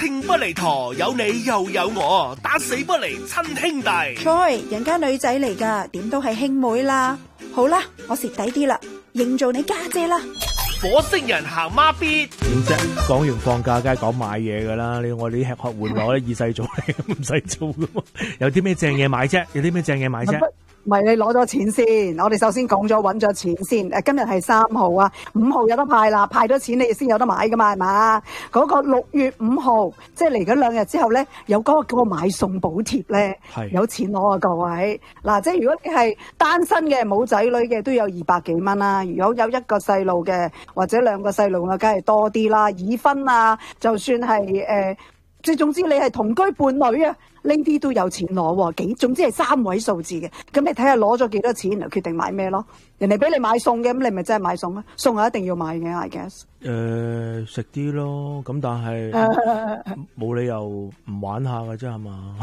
情不離陀，有你又有我，打死不離親兄弟。 Joy，人家女仔嚟噶，點都係兄妹啦。好啦，我蝕底啲啦，認做你家姐啦。 火星人行孖咇， 點啫？講完放假梗係講買嘢噶啦，我哋啲吃喝玩樂咧，二世祖嚟，唔使做噶嘛。有啲咩正嘢買啫？ 唔係你攞咗錢先，我哋首先講咗揾咗錢先。今日係3號啊，5號有得派啦，派咗錢你先有得買噶嘛，係嘛？嗰個6月5號，即係嚟緊2日之後咧，有嗰個叫買餸補貼咧，有錢攞啊各位。嗱，即係如果你係單身嘅冇仔女嘅，都有200幾蚊啦。如果有1個細路嘅或者2個細路嘅，梗係多啲啦。已婚啊，就算係即係總之你係同居伴侶啊，呢啲都有錢攞喎，總之係3位數字嘅。咁你睇下攞咗幾多錢，就決定買咩咯。人哋俾你買餸嘅，咁你咪真係買餸咯。餸係一定要買嘅 ，I guess。 食啲咯，咁但係冇理由唔玩下㗎啫係嘛？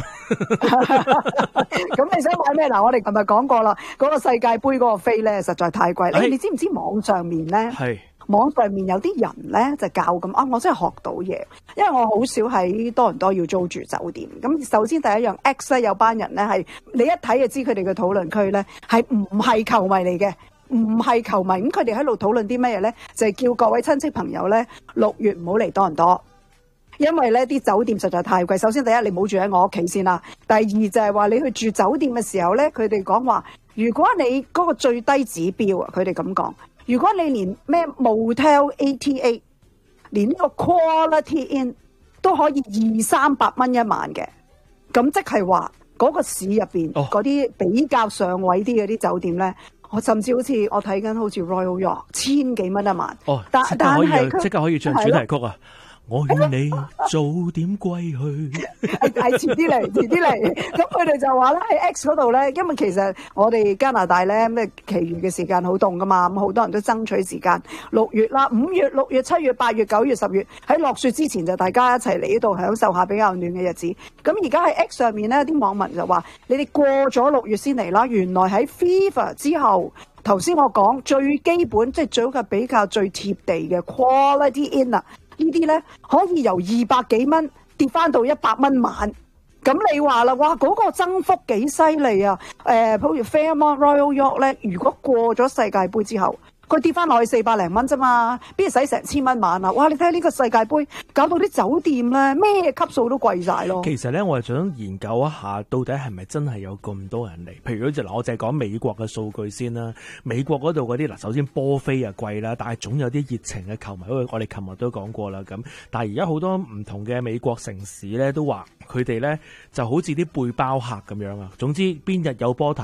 咁你想買咩？嗱，我哋琴日講過啦，嗰個世界盃嗰個飛咧實在太貴。你知唔知網上面咧？網上面有啲人咧就教咁啊，我真係學到嘢，因為我好少喺多倫多要租住酒店。咁首先第一樣 X 咧，有班人咧係你一睇就知佢哋嘅討論區咧係唔係球迷嚟嘅，唔係球迷。咁佢哋喺度討論啲咩嘢咧？就係叫各位親戚朋友咧6月唔好嚟多倫多，因為咧啲酒店實在太貴。首先第一，你唔好住喺我屋企先啦。第二就係話你去住酒店嘅時候咧，佢哋講話如果你嗰個最低指標啊，佢哋咁講。如果你連咩 Motel ATA， 連呢個 Quality Inn 都可以200-300蚊一晚嘅，咁即係話嗰個市入邊嗰啲比較上位啲嘅啲酒店咧，我甚至好似我睇緊好似 Royal York 1000幾蚊一晚。但係即刻可以唱主題曲啊！我勸你早點歸去。 係遲啲嚟。咁佢哋就話咧喺 X 嗰度咧，因為其實我哋加拿大咧咩其餘嘅時間好凍噶嘛，咁好多人都爭取時間6月啦、5月、6月、7月、8月、9月、10月喺落雪之前就大家一齊嚟呢度享受下比較暖嘅日子。咁而家喺 X 上面咧，啲網民就話：你哋過咗6月先嚟啦。原來喺 Fever 之後，頭先我講最基本即係最好嘅比較最貼地嘅 Quality Inn 啊。呢啲咧可以由200幾蚊跌翻到100蚊晚，咁你話啦，哇嗰個增幅幾犀利啊！譬如 Fairmont Royal York 咧，如果過咗世界盃之後，佢跌翻落去400零蚊啫嘛，邊使成1000蚊晚啊？哇！你睇下呢個世界盃搞到啲酒店咧咩級數都貴晒咯。 其實咧，我係想研究一下，到底係咪真係有咁多人嚟？譬如嗱，我淨係講美國嘅數據先啦。美國嗰度嗰啲嗱，首先波飛啊貴啦，但係總有啲熱情嘅球迷，好似我哋琴日都講過啦咁。但係而家好多唔同嘅美國城市咧，都話佢哋咧就好似啲背包客咁樣啊。總之邊日有波睇。